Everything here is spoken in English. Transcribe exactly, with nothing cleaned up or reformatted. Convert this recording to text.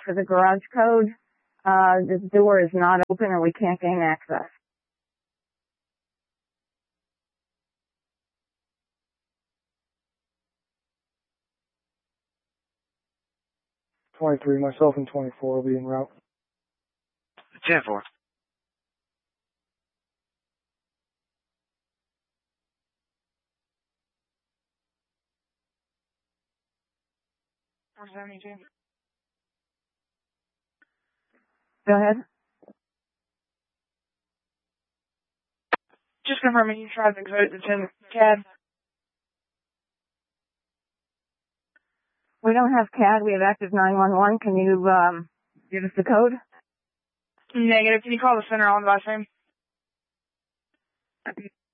for the garage code. Uh, this door is not open and we can't gain access. twenty-three, myself and twenty-four will be en route. ten four. four seventy-two. Go ahead. Just confirming you tried to code the ten C A D. We don't have C A D. We have active nine one one. Can you um, give us the code? Negative. Can you call the center on by name?